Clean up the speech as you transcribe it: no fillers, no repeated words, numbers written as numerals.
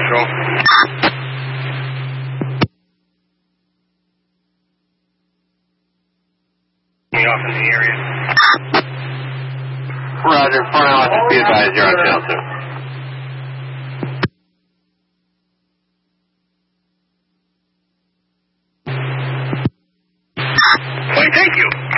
Patrol. Me off in the area. Roger, fire on, just be advised you're on channel 2. Fine, thank you.